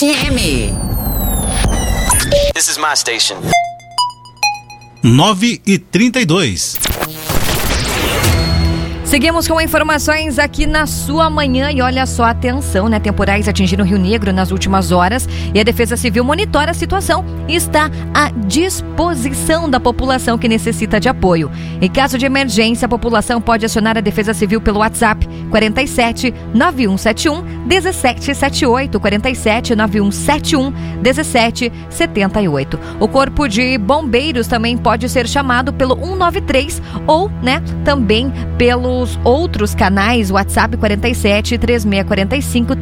FM. This is my station. 9h32. Seguimos com informações aqui na sua manhã e olha só, atenção, né? Temporais atingiram Rio Negro nas últimas horas e a Defesa Civil monitora a situação e está à disposição da população que necessita de apoio. Em caso de emergência, a população pode acionar a Defesa Civil pelo WhatsApp 47 9171 1778, 47 9171 1778. O Corpo de Bombeiros também pode ser chamado pelo 193 ou, né, também pelos outros canais, WhatsApp 47 3645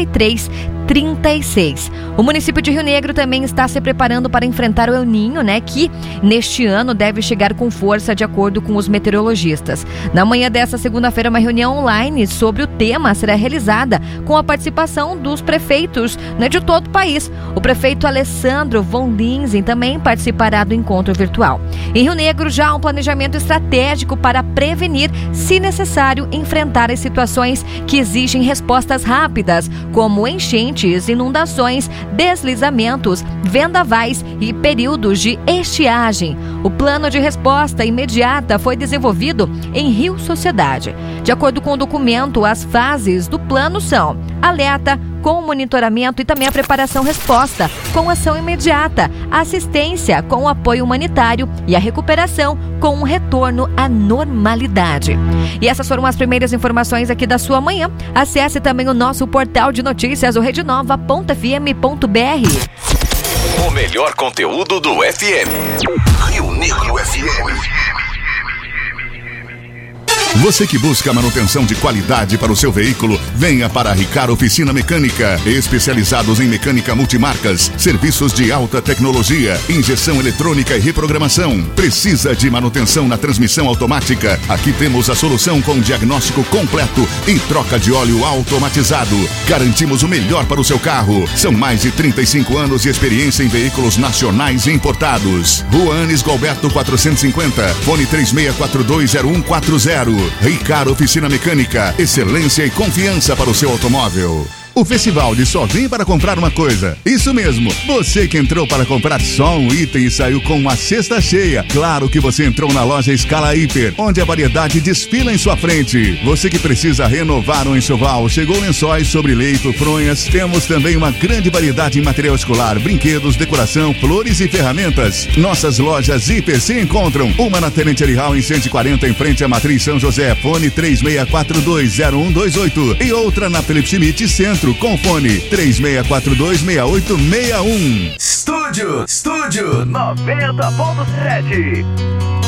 3336. O município de Rio Negro também está se preparando para enfrentar o El Niño, né, que neste ano deve chegar com força de acordo com os meteorologistas. Na manhã dessa segunda-feira, uma reunião online sobre o tema será realizada com a participação dos prefeitos, né, de todo o país. O prefeito Alessandro von Linzen também participará do encontro virtual. Em Rio Negro já há um planejamento estratégico para prevenir, se necessário, enfrentar as situações que exigem respostas rápidas, como enchentes, inundações, deslizamentos, vendavais e períodos de estiagem. O plano de resposta imediata foi desenvolvido em Rio Sociedade. De acordo com o documento, as fases do plano são alerta, com monitoramento e também a preparação-resposta, com ação imediata, assistência com apoio humanitário e a recuperação com um retorno à normalidade. E essas foram as primeiras informações aqui da sua manhã. Acesse também o nosso portal de notícias, o redenova.fm.br. O melhor conteúdo do FM. Rio Negro FM. Você que busca manutenção de qualidade para o seu veículo, venha para a Ricar Oficina Mecânica. Especializados em mecânica multimarcas, serviços de alta tecnologia, injeção eletrônica e reprogramação. Precisa de manutenção na transmissão automática? Aqui temos a solução com diagnóstico completo e troca de óleo automatizado. Garantimos o melhor para o seu carro. São mais de 35 anos de experiência em veículos nacionais e importados. Rua Anis Galberto 450, fone 36420140. Ricar Oficina Mecânica, excelência e confiança para o seu automóvel. O festival de só vem para comprar uma coisa. Isso mesmo, você que entrou para comprar só um item e saiu com uma cesta cheia. Claro que você entrou na loja Escala Hiper, onde a variedade desfila em sua frente. Você que precisa renovar um enxoval, chegou lençóis sobre leito, fronhas. Temos também uma grande variedade em material escolar, brinquedos, decoração, flores e ferramentas. Nossas lojas Hiper se encontram, uma na Tenente Arihal em 140 em frente à Matriz São José, fone 36420128, e outra na Felipe Schmidt Centro, com fone 36426861. Estúdio 90.7.